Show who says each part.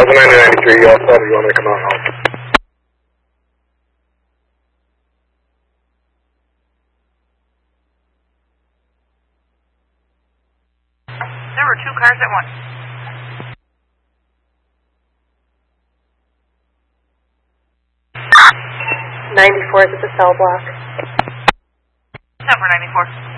Speaker 1: 9093, you all set, or you want me to come out and help?
Speaker 2: There were 2 cars at once.
Speaker 3: 94 is at the cell block.
Speaker 2: Number 94.